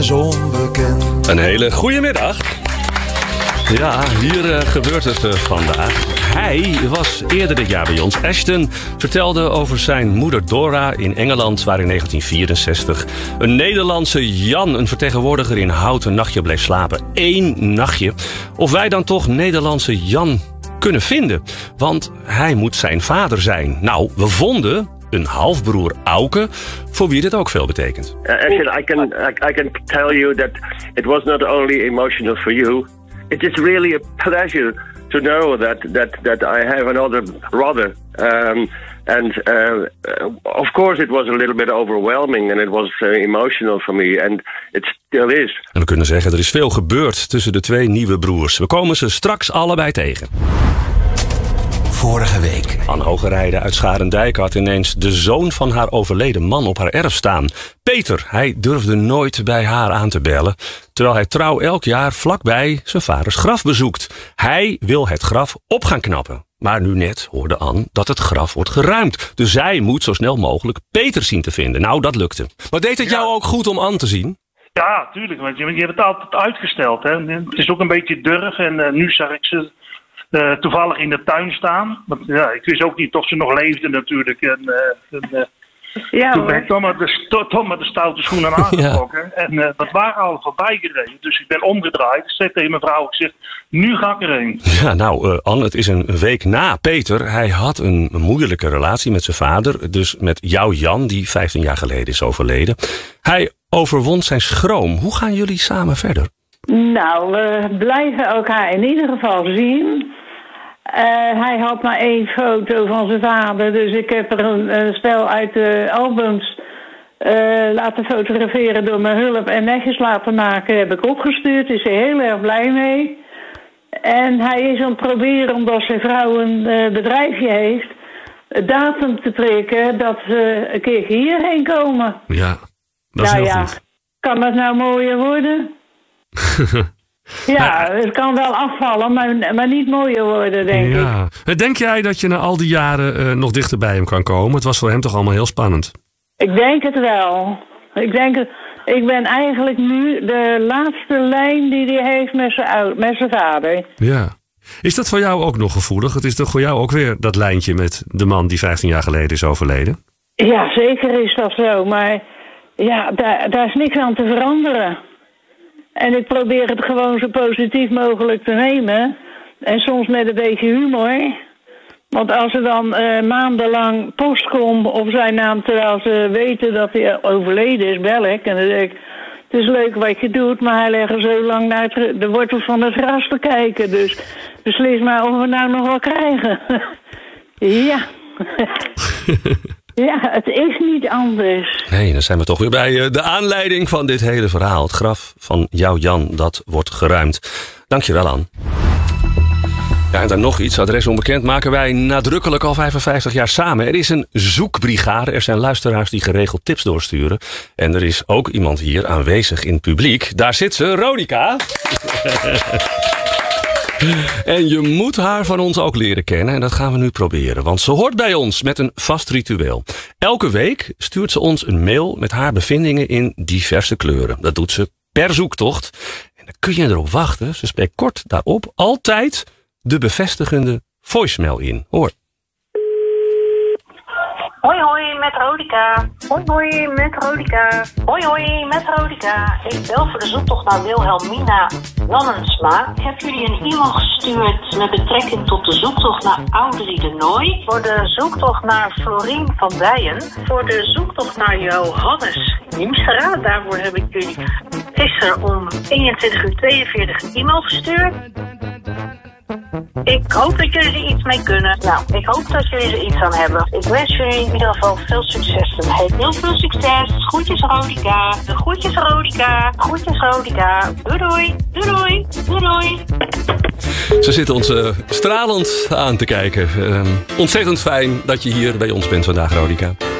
is onbekend. Een hele goede middag. Ja, hier gebeurt het vandaag. Hij was eerder dit jaar bij ons. Ashton vertelde over zijn moeder Dora in Engeland, waar in 1964 een Nederlandse Jan, een vertegenwoordiger in Hout, een nachtje bleef slapen. 1 nachtje. Of wij dan toch Nederlandse Jan kunnen vinden. Want hij moet zijn vader zijn. Nou, we vonden een halfbroer Auke, voor wie dit ook veel betekent. Ashton, I can tell you that it was not only emotional for you. It is really a pleasure to know that I have another brother. Of course it was a little bit overwhelming and it was emotional for me and it still is. En we kunnen zeggen, er is veel gebeurd tussen de 2 nieuwe broers. We komen ze straks allebei tegen. Vorige week. Anne Hogerijde uit Scharendijk had ineens de zoon van haar overleden man op haar erf staan. Peter, hij durfde nooit bij haar aan te bellen, terwijl hij trouw elk jaar vlakbij zijn vaders graf bezoekt. Hij wil het graf op gaan knappen. Maar nu net hoorde Anne dat het graf wordt geruimd. Dus zij moet zo snel mogelijk Peter zien te vinden. Nou, dat lukte. Maar deed het jou ook goed om Anne te zien? Ja, tuurlijk. Want je hebt het altijd uitgesteld. Hè. Het is ook een beetje durf en nu zag ik ze toevallig in de tuin staan. Want ja, ik wist ook niet of ze nog leefde natuurlijk. Toen ben ik toch met de stoute schoenen aangetrokken. Ja. En dat waren al voorbij gereden. Dus ik ben omgedraaid. Ik zei tegen mijn vrouw, ik zeg, nu ga ik erheen. Ja, nou Anne, het is een week na Peter. Hij had een moeilijke relatie met zijn vader. Dus met jouw Jan, die 15 jaar geleden is overleden. Hij overwon zijn schroom. Hoe gaan jullie samen verder? Nou, we blijven elkaar in ieder geval zien. Hij had maar 1 foto van zijn vader, dus ik heb er een stel uit de albums laten fotograferen door mijn hulp en netjes laten maken. Heb ik opgestuurd, is er heel erg blij mee. En hij is aan het proberen, omdat zijn vrouw een bedrijfje heeft, datum te prikken dat ze een keer hierheen komen. Ja, dat is heel goed. Kan dat nou mooier worden? Ja, het kan wel afvallen, maar niet mooier worden, denk ik. Denk jij dat je na al die jaren nog dichter bij hem kan komen? Het was voor hem toch allemaal heel spannend? Ik denk het wel. Ik ben eigenlijk nu de laatste lijn die hij heeft met zijn vader. Ja. Is dat voor jou ook nog gevoelig? Het is toch voor jou ook weer dat lijntje met de man die 15 jaar geleden is overleden? Ja, zeker is dat zo. Maar ja, daar is niks aan te veranderen. En ik probeer het gewoon zo positief mogelijk te nemen. En soms met een beetje humor. Want als er dan maandenlang post komt op zijn naam, terwijl ze weten dat hij overleden is, bel ik. En dan zeg ik, het is leuk wat je doet, maar hij legt er zo lang naar de wortel van het gras te kijken. Dus beslis maar of we nou nog wel krijgen. Ja. Ja, het is niet anders. Nee, dan zijn we toch weer bij de aanleiding van dit hele verhaal. Het graf van jouw Jan, dat wordt geruimd. Dankjewel, Anne. Ja, en dan nog iets. Adres onbekend maken wij nadrukkelijk al 55 jaar samen. Er is een zoekbrigade. Er zijn luisteraars die geregeld tips doorsturen. En er is ook iemand hier aanwezig in het publiek. Daar zit ze, Ronika. En je moet haar van ons ook leren kennen. En dat gaan we nu proberen. Want ze hoort bij ons met een vast ritueel. Elke week stuurt ze ons een mail met haar bevindingen in diverse kleuren. Dat doet ze per zoektocht. En dan kun je erop wachten. Ze spreekt kort daarop altijd de bevestigende voicemail in. Hoor. Hoi hoi, met Rodika. Hoi hoi, met Rodika. Hoi hoi, met Rodika. Ik bel voor de zoektocht naar Wilhelmina Lannensma. Ik heb jullie een e-mail gestuurd met betrekking tot de zoektocht naar Audrey de Nooy. Voor de zoektocht naar Florien van Dijen. Voor de zoektocht naar Johannes Niemstra. Daarvoor heb ik jullie gisteren om 21:42 een e-mail gestuurd. Ik hoop dat jullie er iets mee kunnen. Nou, ik hoop dat jullie er iets aan hebben. Ik wens jullie in ieder geval veel succes. Heel veel succes. Groetjes Rodika. Groetjes Rodika. Groetjes Rodika. Doei doei. Doei doei. Doei doei. Ze zitten ons stralend aan te kijken. Ontzettend fijn dat je hier bij ons bent vandaag, Rodika.